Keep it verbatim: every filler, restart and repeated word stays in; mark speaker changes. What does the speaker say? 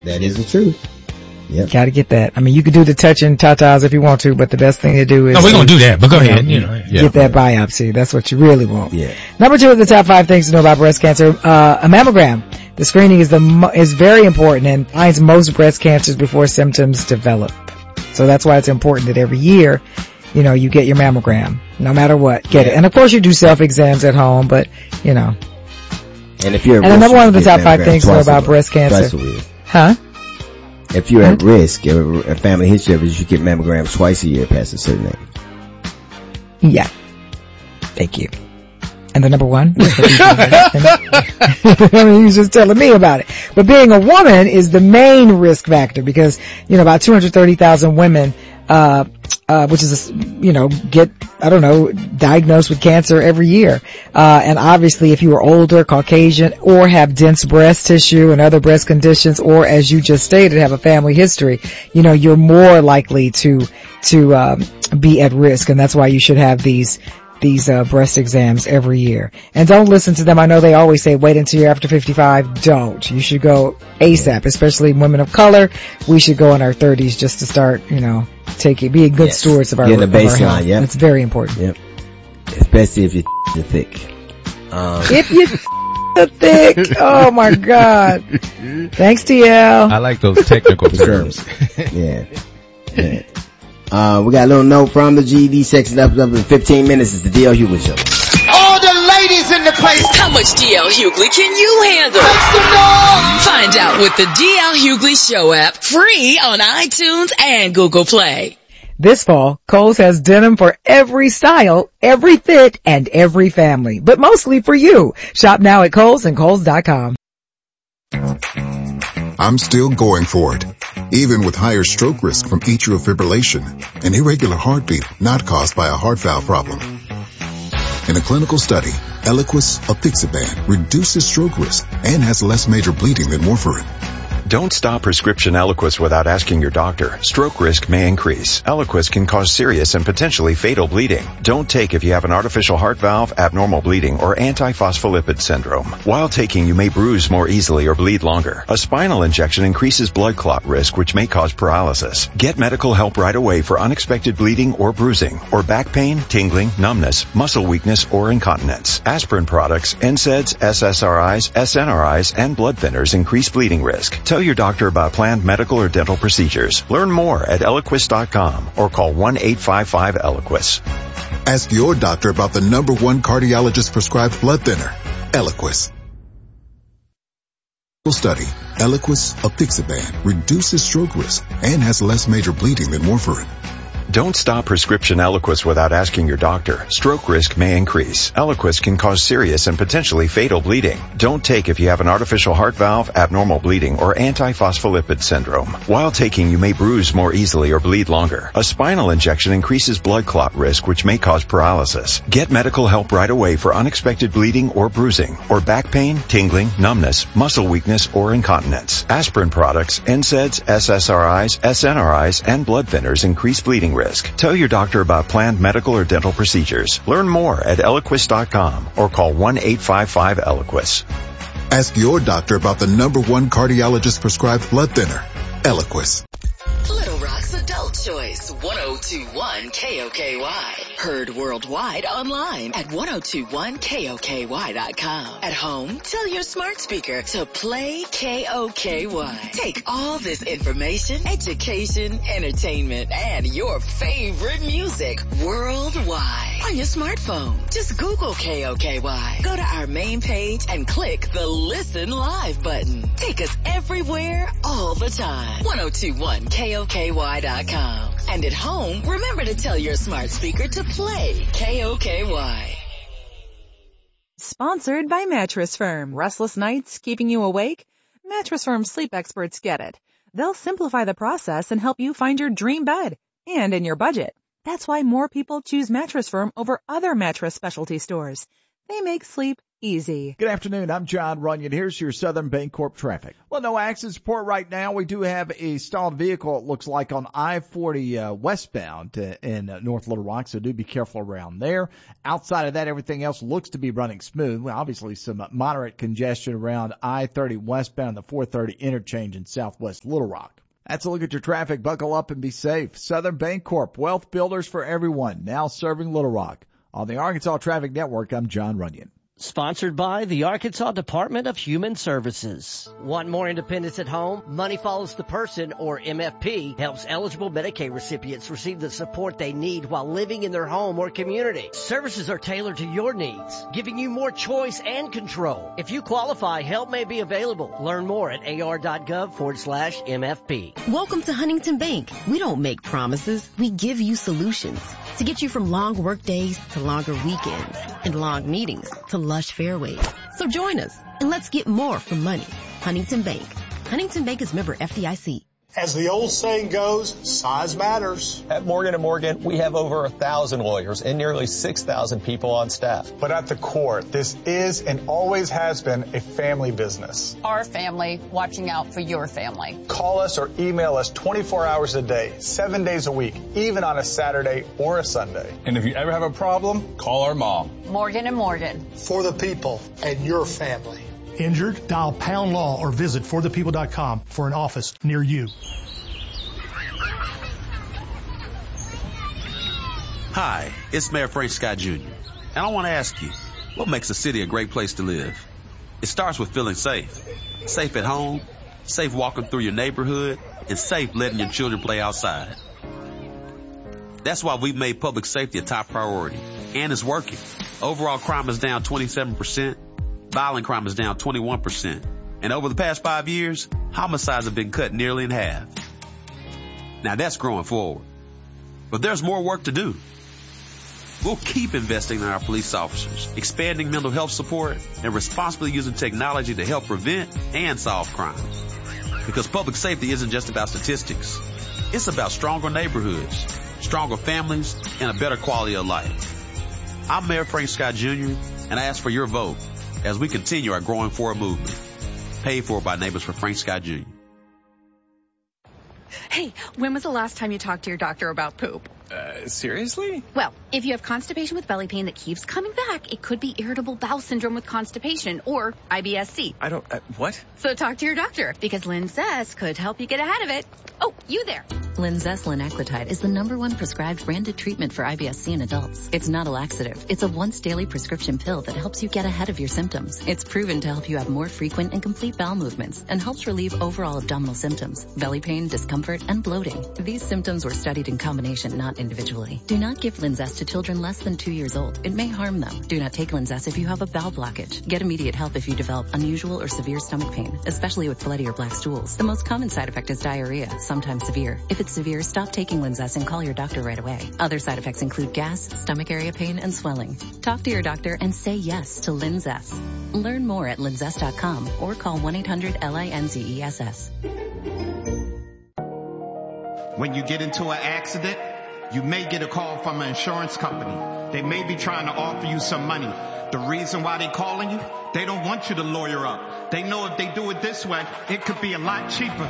Speaker 1: That is the truth.
Speaker 2: Yep. Got to get that. I mean, you could do the touching tatas if you want to, but the best thing to do is...
Speaker 3: No, we're going to do that, but go ahead.
Speaker 2: You
Speaker 3: know,
Speaker 2: yeah. Get that biopsy. That's what you really want.
Speaker 1: Yeah.
Speaker 2: Number two of the top five things to know about breast cancer, uh, a mammogram. The screening is the mo- is very important and finds most breast cancers before symptoms develop. So that's why it's important that every year, you know, you get your mammogram. No matter what, get yeah. it. And of course you do self-exams at home, but, you know.
Speaker 1: And if you're at
Speaker 2: And
Speaker 1: risk,
Speaker 2: another one of the top five things to know about breast cancer. Huh?
Speaker 1: If you're at risk, a family history of it, you should get mammograms twice a year past a certain age.
Speaker 2: Yeah. Thank you. And the number one? I mean, he was just telling me about it. But being a woman is the main risk factor because, you know, about two hundred thirty thousand women, uh, uh, which is, you know, get, I don't know, diagnosed with cancer every year. Uh, and obviously if you are older, Caucasian, or have dense breast tissue and other breast conditions, or as you just stated, have a family history, you know, you're more likely to, to, um, be at risk. And that's why you should have these, these, uh, breast exams every year. And don't listen to them. I know they always say wait until you're after fifty-five. Don't. You should go ASAP, especially women of color. We should go in our thirties just to start, you know, take it, being good yes. stewards of our,
Speaker 1: Getting
Speaker 2: of
Speaker 1: the baseline,
Speaker 2: our health. Yep. It's very important.
Speaker 1: Yep. Especially if you're thick. Um.
Speaker 2: If you're thick. Oh my God. Thanks, T L.
Speaker 3: I like those technical terms.
Speaker 1: yeah. yeah. Uh, we got a little note from the G E D section up, up in fifteen minutes. It's the D L Hughley Show.
Speaker 4: All the ladies in the place.
Speaker 5: How much D L Hughley can you handle?
Speaker 4: Make some noise.
Speaker 5: Find out with the D L Hughley Show app, free on iTunes and Google Play.
Speaker 2: This fall, Kohl's has denim for every style, every fit, and every family, but mostly for you. Shop now at Kohl's and Kohl's dot com.
Speaker 6: I'm still going for it, even with higher stroke risk from atrial fibrillation, an irregular heartbeat not caused by a heart valve problem. In a clinical study, Eliquis apixaban reduces stroke risk and has less major bleeding than warfarin.
Speaker 7: Don't stop prescription Eliquis without asking your doctor. Stroke risk may increase. Eliquis can cause serious and potentially fatal bleeding. Don't take if you have an artificial heart valve, abnormal bleeding, or antiphospholipid syndrome. While taking, you may bruise more easily or bleed longer. A spinal injection increases blood clot risk, which may cause paralysis. Get medical help right away for unexpected bleeding or bruising, or back pain, tingling, numbness, muscle weakness, or incontinence. Aspirin products, N SAIDs, S S R Is, S N R Is, and blood thinners increase bleeding risk. Tell your doctor about planned medical or dental procedures. Learn more at Eliquis dot com or call one eight five five Eliquis.
Speaker 6: Ask your doctor about the number one cardiologist prescribed blood thinner, Eliquis. Study, Eliquis apixaban reduces stroke risk and has less major bleeding than warfarin.
Speaker 7: Don't stop prescription Eliquis without asking your doctor. Stroke risk may increase. Eliquis can cause serious and potentially fatal bleeding. Don't take if you have an artificial heart valve, abnormal bleeding, or antiphospholipid syndrome. While taking, you may bruise more easily or bleed longer. A spinal injection increases blood clot risk, which may cause paralysis. Get medical help right away for unexpected bleeding or bruising, or back pain, tingling, numbness, muscle weakness, or incontinence. Aspirin products, N SAIDs, S S R Is, S N R Is, and blood thinners increase bleeding risk. Tell your doctor about planned medical or dental procedures. Learn more at Eliquis dot com or call one eight five five Eliquis.
Speaker 6: Ask your doctor about the number one cardiologist prescribed blood thinner, Eliquis.
Speaker 5: Little Rock's Adult Choice, one oh two point one K O K Y. Heard worldwide online at ten twenty-one K O K Y dot com. At home, tell your smart speaker to play K O K Y. Take all this information, education, entertainment, and your favorite music worldwide on your smartphone. Just Google K O K Y. Go to our main page and click the Listen Live button. Take us everywhere, all the time. ten twenty-one K O K Y dot com. And at home, remember to tell your smart speaker to play K O K Y.
Speaker 8: Sponsored by Mattress Firm. Restless nights keeping you awake? Mattress Firm sleep experts get it. They'll simplify the process and help you find your dream bed and in your budget. That's why more people choose Mattress Firm over other mattress specialty stores. They make sleep easy.
Speaker 9: Good afternoon. I'm John Runyon. Here's your Southern Bancorp traffic. Well, no accident report right now. We do have a stalled vehicle, it looks like, on I forty uh, westbound uh, in uh, North Little Rock, so do be careful around there. Outside of that, everything else looks to be running smooth. Well, obviously, some uh, moderate congestion around I thirty westbound, the four thirty interchange in Southwest Little Rock. That's a look at your traffic. Buckle up and be safe. Southern Bancorp, wealth builders for everyone, now serving Little Rock. On the Arkansas Traffic Network, I'm John Runyon.
Speaker 10: Sponsored by the Arkansas Department of Human Services. Want more independence at home? Money Follows the Person, or M F P, helps eligible Medicaid recipients receive the support they need while living in their home or community. Services are tailored to your needs, giving you more choice and control. If you qualify, help may be available. Learn more at ar.gov forward slash MFP.
Speaker 11: Welcome to Huntington Bank. We don't make promises. We give you solutions to get you from long work days to longer weekends and long meetings to lush fairways. So join us and let's get more from money. Huntington Bank. Huntington Bank is member F D I C.
Speaker 12: As the old saying goes, size matters.
Speaker 13: At Morgan and Morgan, we have over a thousand lawyers and nearly six thousand people on staff.
Speaker 12: But at the core, this is and always has been a family business.
Speaker 14: Our family watching out for your family.
Speaker 12: Call us or email us twenty-four hours a day, seven days a week, even on a Saturday or a Sunday.
Speaker 15: And if you ever have a problem, call our mom.
Speaker 14: Morgan and Morgan.
Speaker 12: For the people and your family.
Speaker 16: Injured? Dial Pound Law or visit for the people dot com for an office near you.
Speaker 17: Hi, it's Mayor Frank Scott Junior And I want to ask you, what makes a city a great place to live? It starts with feeling safe. Safe at home, safe walking through your neighborhood, and safe letting your children play outside. That's why we've made public safety a top priority. And it's working. Overall crime is down twenty-seven percent. Violent crime is down twenty-one percent. And over the past five years, homicides have been cut nearly in half. Now that's growing forward. But there's more work to do. We'll keep investing in our police officers, expanding mental health support, and responsibly using technology to help prevent and solve crimes. Because public safety isn't just about statistics. It's about stronger neighborhoods, stronger families, and a better quality of life. I'm Mayor Frank Scott Junior, and I ask for your vote as we continue our Growing Forward movement. Paid for by Neighbors for Frank Scott Junior
Speaker 18: Hey, when was the last time you talked to your doctor about poop?
Speaker 15: Uh, seriously?
Speaker 18: Well, if you have constipation with belly pain that keeps coming back, it could be irritable bowel syndrome with constipation or I B S C.
Speaker 15: I don't, uh, what?
Speaker 18: So talk to your doctor because Linzess could help you get ahead of it. Oh, you there.
Speaker 19: Linzess linaclotide is the number one prescribed branded treatment for I B S C in adults. It's not a laxative. It's a once daily prescription pill that helps you get ahead of your symptoms. It's proven to help you have more frequent and complete bowel movements and helps relieve overall abdominal symptoms, belly pain, discomfort, and bloating. These symptoms were studied in combination, not individually. Do not give Linzess to children less than two years old. It may harm them. Do not take Linzess if you have a bowel blockage. Get immediate help if you develop unusual or severe stomach pain, especially with bloody or black stools. The most common side effect is diarrhea, sometimes severe. If it's severe, stop taking Linzess and call your doctor right away. Other side effects include gas, stomach area pain, and swelling. Talk to your doctor and say yes to Linzess. Learn more at linzess dot com or call one eight hundred L I N Z E S S.
Speaker 20: When you get into an accident, you may get a call from an insurance company. They may be trying to offer you some money. The reason why they're calling you, they don't want you to lawyer up. They know if they do it this way, it could be a lot cheaper.